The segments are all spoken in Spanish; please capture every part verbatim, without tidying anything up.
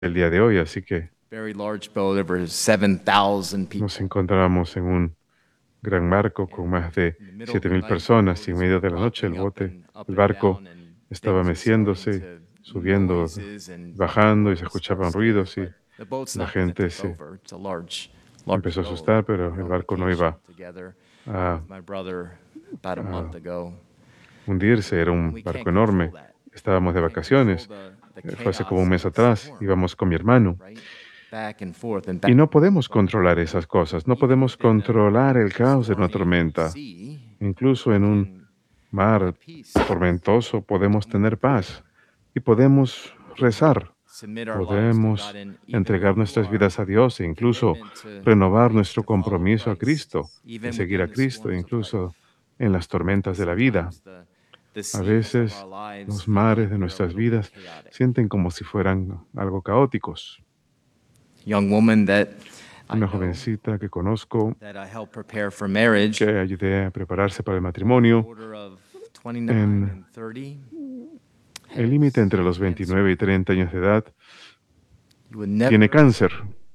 el día de hoy, así que Very large boat, over seven thousand nos people. encontrábamos en un gran barco con más de In the middle of siete the mil night, the personas boat y en is medio de la noche el rocking up bote, and up el and barco down, and estaba things are starting meciéndose, to subiendo, noises, and bajando y se everyone escuchaban starts scared. ruidos y But the boat's la not going to gente tip se over. It's a large, large empezó a boat. asustar, We pero were el on barco no iba vacation together a, with my brother about a a month ago, hundirse, era and un we barco can't control enorme. that. Estábamos de We can't control vacaciones, the the eh, fue hace como chaos un of mes the atrás, storm, íbamos con mi hermano. right? Back and forth and Y back no and forth. podemos But controlar esas cosas, no even podemos within a controlar el caos de una stormy tormenta. sea, Incluso we en un can mar have peace. tormentoso podemos And we can tener pray. paz y podemos We can rezar, submit our lives to God, podemos and even entregar renew nuestras our vidas a Dios e incluso commitment to renovar Christ, nuestro to follow compromiso a Christ, Cristo, de even seguir within a the Cristo, storms of incluso life. en las tormentas de la vida. Sometimes the the A seas of our veces lives los feel mares like de they're a nuestras little bit vidas chaotic. sienten como si fueran algo caóticos. Young woman that I Una know, jovencita que conozco, that I helped prepare for marriage, que ayudé a prepararse para el on the matrimonio, order of twenty-nine en and thirty, el límite has entre los cancer. veintinueve y treinta años de edad, You would tiene never cáncer.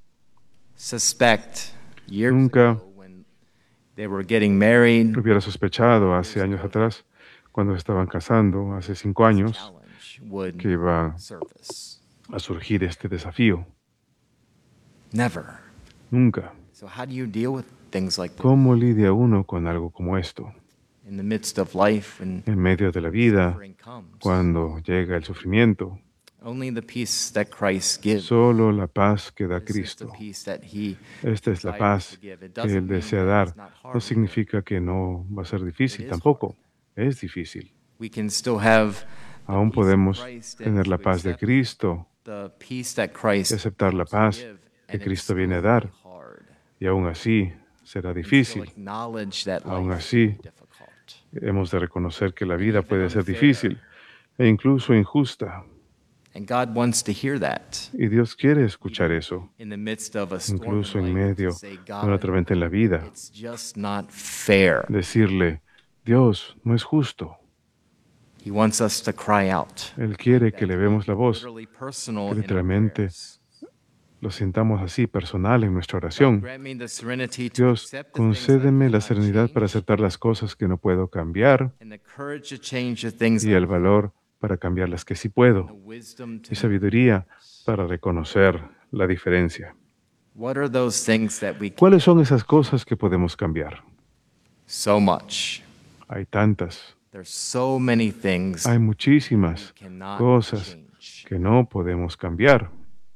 suspect years Nunca ago when they were getting married, hubiera sospechado years hace años ago, atrás, cuando estaban casando, hace cinco this años, challenge would que iba surface. a surgir este desafío. Never. Nunca. So how do you deal with things like this ¿Cómo lidia uno con algo como esto? in the midst of life and En medio de la vida, suffering comes? cuando llega el sufrimiento, Only the peace that Christ gives. solo la paz que da This is the Cristo. peace that he Esta es la desires paz to give. It que doesn't Él mean desea that dar. it's not hard No either. significa que no va a ser It difícil, is tampoco. hard. Es difícil. We can still have the Aún peace of podemos Christ and tener la to paz de accept Cristo the peace that y Christ aceptar la comes to paz give, que and it Cristo still viene a be dar. hard. Y aún así será And still difícil. acknowledge that Aún life así, can be difficult hemos de reconocer que la and vida even puede ser unfair. difícil e incluso injusta. And God wants to hear that. Y Dios quiere escuchar Even eso, in the midst of a storm incluso in en life, to medio say, de una God, tormenta en la vida. it's just not fair. Decirle, Dios, no es justo. He wants us to cry out. Él quiere That que le to vemos be la voz, literally personal que in our literalmente prayers. lo sintamos así, personal en nuestra God, oración. grant me the serenity to Dios, accept the things I concédeme la cannot serenidad para change, aceptar las cosas que no puedo cambiar and the courage to change the things y I el can, valor para cambiar las que sí and the puedo, wisdom to y know sabiduría the difference. para reconocer la diferencia. What are those things that we can? ¿Cuáles son esas cosas que podemos cambiar? So much. Hay tantas, There's so many things hay we muchísimas cannot cosas change. que no podemos cambiar,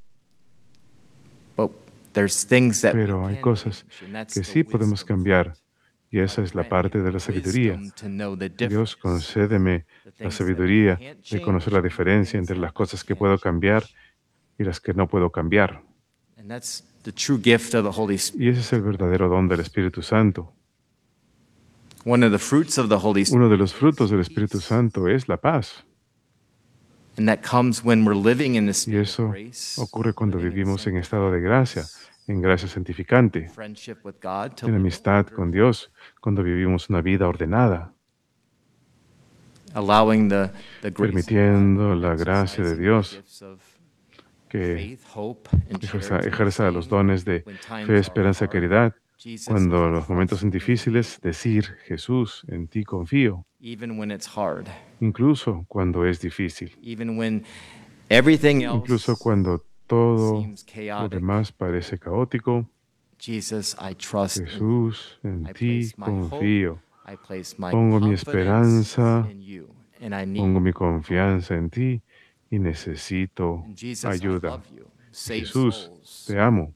But there's things that we pero hay can cosas change, and that's que the sí podemos wisdom cambiar, part. y esa God, es la grant me parte de the la sabiduría. wisdom to know the Dios, difference. concédeme The la things that I sabiduría can't de conocer la change and the diferencia things entre that las I cosas que can puedo change. cambiar y las que no puedo cambiar. And that's the true gift of the Holy Y Spirit. ese es el verdadero don del Espíritu Santo. One of the fruits of the Holy Uno de Spirit los frutos is del Espíritu peace. Santo es la paz. And that comes when we're living in the Y state of eso grace, ocurre cuando living in vivimos en estado de gracia, sanctifiedness, en gracia santificante, friendship with God, to en live amistad ordered con life, Dios, cuando vivimos una vida ordenada, allowing the, the grace of permitiendo God, la gracia de exercising the Dios gifts of que faith, hope, and ejerza, charity, ejerza los saying, dones de when fe, times are esperanza y hard, caridad. Jesus, Cuando I los momentos son trust in you. difíciles, decir, Jesús, en ti confío, Even when it's hard, incluso cuando es difícil, even when everything incluso else cuando todo seems lo chaotic, demás parece caótico. Jesus, I trust in you. Jesús, en I ti place my hope, confío. I place my Pongo mi confidence esperanza, in you, and I need pongo mi your help. confianza en ti y necesito And Jesus, I ayuda. love you. Save Jesús, souls. te amo.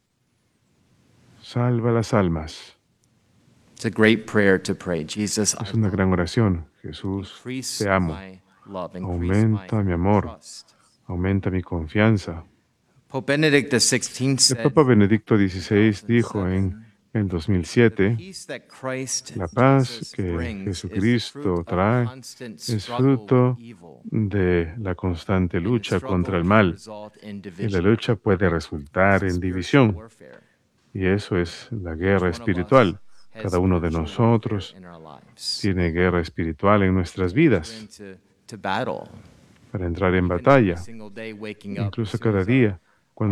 Salva las almas. It's a great prayer to pray. Jesus, I Es una love gran you. oración. Jesús, Increase te amo. my love, increase Aumenta my mi amor. trust. Aumenta mi confianza. Pope Benedict the sixteenth El said Papa Benedicto in dieciséis dijo en two thousand seven, el dos mil the siete, peace that Christ la paz Jesus que brings is the Jesucristo fruit of trae constant es struggle fruto with evil. de la constante And the lucha contra struggle el can mal. result in Y la division. lucha puede resultar It's en spiritual división. warfare. Y eso es la Each guerra one of us espiritual. has Cada uno de spiritual warfare nosotros in our lives. tiene guerra espiritual en nuestras Enter vidas into to battle. para entrar en Even batalla. every single day waking up, Incluso as soon cada as our día,